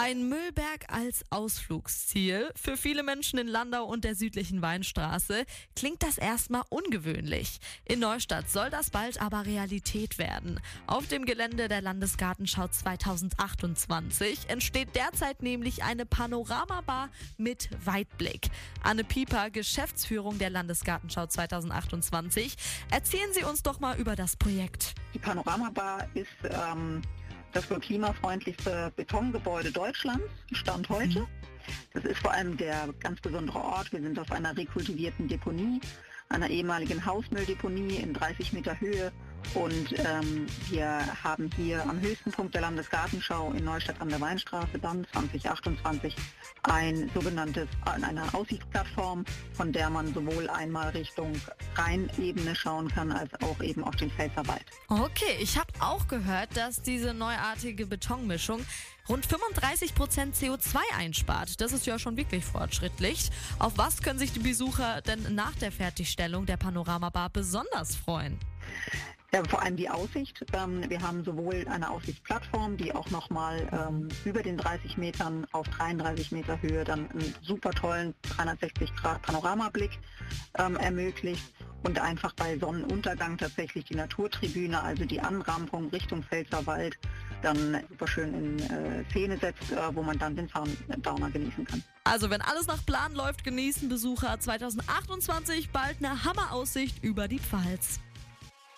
Ein Müllberg als Ausflugsziel. Für viele Menschen in Landau und der südlichen Weinstraße klingt das erstmal ungewöhnlich. In Neustadt soll das bald aber Realität werden. Auf dem Gelände der Landesgartenschau 2028 entsteht derzeit nämlich eine Panoramabar mit Weitblick. Anne Pieper, Geschäftsführung der Landesgartenschau 2028. Erzählen Sie uns doch mal über das Projekt. Die Panoramabar ist das wohl klimafreundlichste Betongebäude Deutschlands, Stand heute. Das ist vor allem der ganz besondere Ort. Wir sind auf einer rekultivierten Deponie, einer ehemaligen Hausmülldeponie in 30 Meter Höhe. Und wir haben hier am höchsten Punkt der Landesgartenschau in Neustadt an der Weinstraße dann 2028 eine Aussichtsplattform, von der man sowohl einmal Richtung Rheinebene schauen kann, als auch eben auf den Pfälzerwald. Okay, ich habe auch gehört, dass diese neuartige Betonmischung rund 35% CO2 einspart. Das ist ja schon wirklich fortschrittlich. Auf was können sich die Besucher denn nach der Fertigstellung der Panoramabar besonders freuen? Ja, vor allem die Aussicht. Wir haben sowohl eine Aussichtsplattform, die auch nochmal über den 30 Metern auf 33 Meter Höhe dann einen super tollen 360 Grad Panoramablick ermöglicht und einfach bei Sonnenuntergang tatsächlich die Naturtribüne, also die Anrampung Richtung Pfälzerwald, dann super schön in Szene setzt, wo man dann den Sundowner genießen kann. Also wenn alles nach Plan läuft, genießen Besucher 2028 bald eine Hammeraussicht über die Pfalz.